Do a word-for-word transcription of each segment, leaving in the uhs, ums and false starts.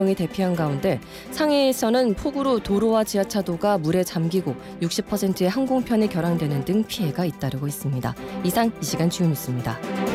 이 대피한 가운데 상해에서는 폭우로 도로와 지하차도가 물에 잠기고 육십 퍼센트의 항공편이 결항되는 등 피해가 잇따르고 있습니다. 이상 이 시간 주요 뉴스입니다.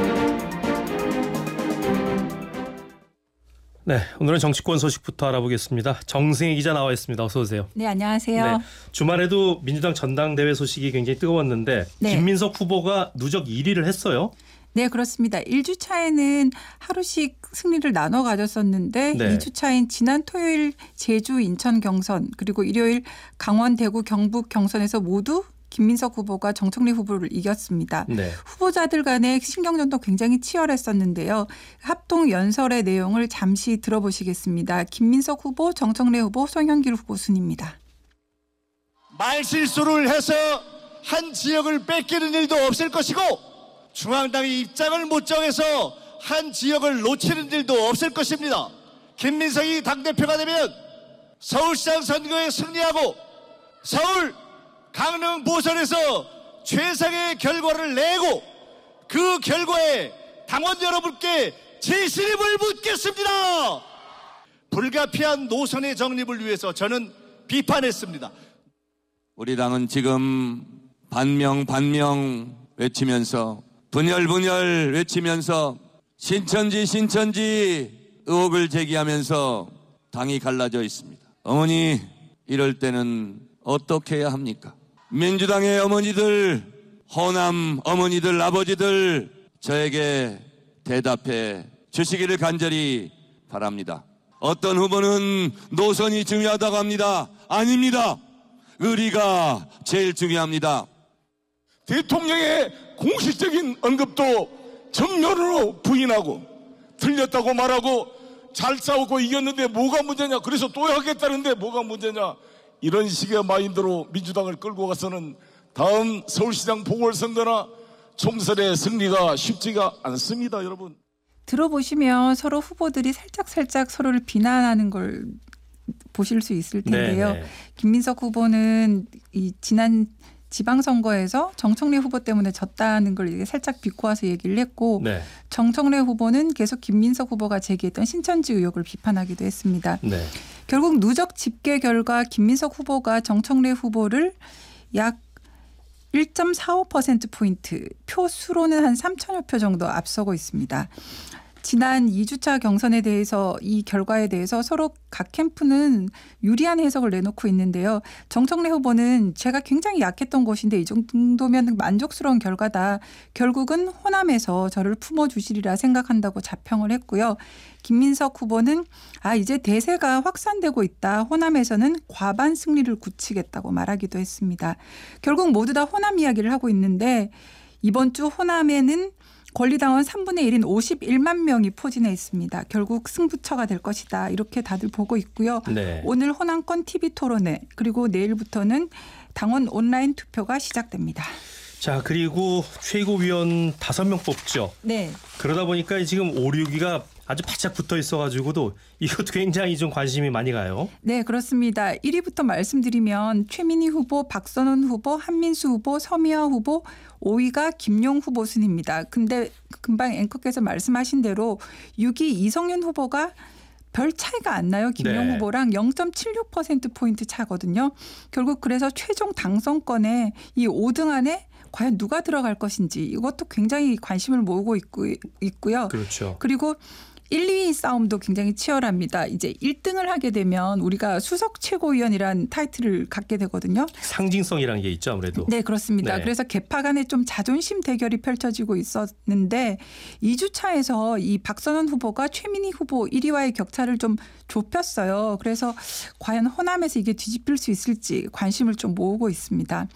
네, 오늘은 정치권 소식부터 알아보겠습니다. 정승희 기자 나와 있습니다. 어서 오세요. 네, 안녕하세요. 네, 주말에도 민주당 전당대회 소식이 굉장히 뜨거웠는데 네. 김민석 후보가 누적 일 위를 했어요. 네, 그렇습니다. 일 주차에는 하루씩 승리를 나눠 가졌었는데 네. 이 주차인 지난 토요일 제주, 인천 경선 그리고 일요일 강원, 대구, 경북 경선에서 모두 김민석 후보가 정청래 후보를 이겼습니다. 네. 후보자들 간의 신경전도 굉장히 치열했었는데요. 합동 연설의 내용을 잠시 들어보시겠습니다. 김민석 후보, 정청래 후보, 송영길 후보 순입니다. 말실수를 해서 한 지역을 뺏기는 일도 없을 것이고 중앙당이 입장을 못 정해서 한 지역을 놓치는 일도 없을 것입니다. 김민석이 당대표가 되면 서울시장 선거에 승리하고 서울 강릉 보선에서 최상의 결과를 내고 그 결과에 당원 여러분께 진실임을 묻겠습니다. 불가피한 노선의 정립을 위해서 저는 비판했습니다. 우리 당은 지금 반명 반명 외치면서 분열 분열 외치면서 신천지 신천지 의혹을 제기하면서 당이 갈라져 있습니다. 어머니, 이럴 때는 어떻게 해야 합니까? 민주당의 어머니들, 호남 어머니들, 아버지들, 저에게 대답해 주시기를 간절히 바랍니다. 어떤 후보는 노선이 중요하다고 합니다. 아닙니다. 의리가 제일 중요합니다. 대통령의 공식적인 언급도 정면으로 부인하고 틀렸다고 말하고 잘 싸우고 이겼는데 뭐가 문제냐, 그래서 또 하겠다는데 뭐가 문제냐, 이런 식의 마인드로 민주당을 끌고 가서는 다음 서울시장 보궐선거나 총선의 승리가 쉽지가 않습니다. 여러분, 들어보시면 서로 후보들이 살짝살짝 서로를 비난하는 걸 보실 수 있을 텐데요. 네네. 김민석 후보는 이 지난 지방선거에서 정청래 후보 때문에 졌다는 걸 살짝 비꼬아서 얘기를 했고 네. 정청래 후보는 계속 김민석 후보가 제기했던 신천지 의혹을 비판하기도 했습니다. 네. 결국 누적 집계 결과 김민석 후보가 정청래 후보를 약 일 점 사오 퍼센트포인트, 표 수로는 한 삼천여 표 정도 앞서고 있습니다. 지난 이 주차 경선에 대해서 이 결과에 대해서 서로 각 캠프는 유리한 해석을 내놓고 있는데요. 정청래 후보는 제가 굉장히 약했던 곳인데 이 정도면 만족스러운 결과다. 결국은 호남에서 저를 품어주시리라 생각한다고 자평을 했고요. 김민석 후보는 아 이제 대세가 확산되고 있다. 호남에서는 과반 승리를 굳히겠다고 말하기도 했습니다. 결국 모두 다 호남 이야기를 하고 있는데 이번 주 호남에는 권리당원 삼분의 일인 오십일만 명이 포진해 있습니다. 결국 승부처가 될 것이다. 이렇게 다들 보고 있고요. 네. 오늘 호남권 티비 토론회 그리고 내일부터는 당원 온라인 투표가 시작됩니다. 자, 그리고 최고위원 다섯 명 뽑죠. 네. 그러다 보니까 지금 오, 육 위가 아주 바짝 붙어 있어가지고도 이것도 굉장히 좀 관심이 많이 가요. 네, 그렇습니다. 일 위부터 말씀드리면 최민희 후보, 박선원 후보, 한민수 후보, 서미화 후보, 오 위가 김용 후보 순입니다. 근데 금방 앵커께서 말씀하신 대로 육 위 이성윤 후보가 별 차이가 안 나요. 김용 네. 후보랑 영 점 칠육 퍼센트포인트 차거든요. 결국 그래서 최종 당선권에 이 오 등 안에 과연 누가 들어갈 것인지 이것도 굉장히 관심을 모으고 있고, 있고요. 그렇죠. 그리고 일, 이 위 싸움도 굉장히 치열합니다. 이제 일 등을 하게 되면 우리가 수석 최고위원이란 타이틀을 갖게 되거든요. 상징성이라는 게 있죠, 아무래도. 네, 그렇습니다. 네. 그래서 개파 간에 좀 자존심 대결이 펼쳐지고 있었는데 이 주차에서 이 박선원 후보가 최민희 후보 일 위와의 격차를 좀 좁혔어요. 그래서 과연 호남에서 이게 뒤집힐 수 있을지 관심을 좀 모으고 있습니다.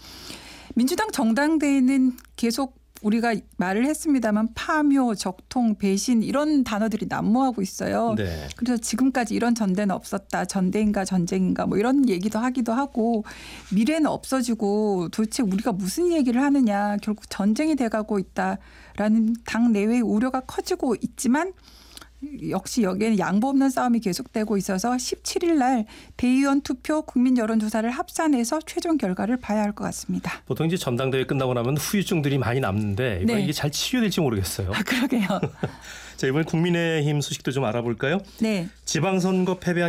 민주당 정당대회는 계속 우리가 말을 했습니다만 파묘, 적통, 배신 이런 단어들이 난무하고 있어요. 네. 그래서 지금까지 이런 전대는 없었다. 전대인가 전쟁인가 뭐 이런 얘기도 하기도 하고 미래는 없어지고 도대체 우리가 무슨 얘기를 하느냐. 결국 전쟁이 돼가고 있다라는 당 내외의 우려가 커지고 있지만 역시 여기에는 양보 없는 싸움이 계속되고 있어서 십칠 일 날 대의원 투표 국민 여론조사를 합산해서 최종 결과를 봐야 할 것 같습니다. 보통 이제 전당대회 끝나고 나면 후유증들이 많이 남는데 이거 네. 이게 잘 치유될지 모르겠어요. 아, 그러게요. 자, 이번 국민의힘 소식도 좀 알아볼까요? 네. 지방선거 패배한